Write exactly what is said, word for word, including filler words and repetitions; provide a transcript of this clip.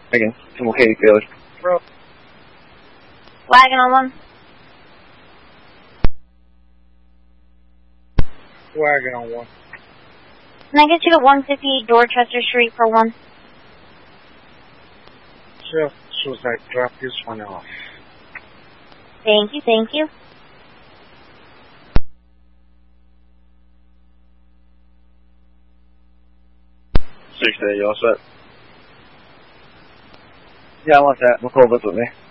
Again, I'm okay, Bailey. Bro. Wagon on one. Wagon on one. Can I get you to one fifty-eight Dorchester Street for one? Just as I drop this one off. Thank you, thank you. six day, you all set? Yeah, I want that. McCall lives with me.